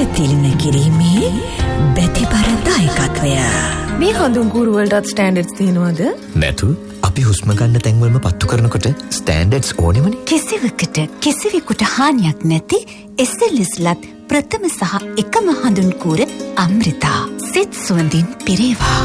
තිලින කිරීමේ බැතිපරදායකත්වය. මේ හඳුන් කුරු වලටත් ස්ටෑන්ඩඩ්ස් තියෙනවද? නැතු. අපි හුස්ම ගන්න තැන්වලම පත්තු කරනකොට ස්ටෑන්ඩඩ්ස් ඕනෙමනේ. කිසිවකට කිසිවෙකුට හානියක් නැති SLSලත් ප්‍රථම සහ එකම හඳුන් කුර අමෘතා. සිත් සුවඳින් පිරේවා.